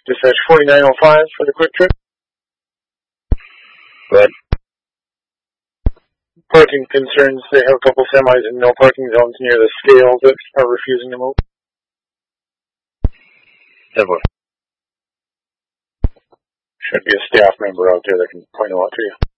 Dispatch 4905 for the quick trip. Go ahead. Parking concerns. They have a couple semis in no parking zones near the scale that are refusing to move. Never. Should be a staff member out there that can point them out to you.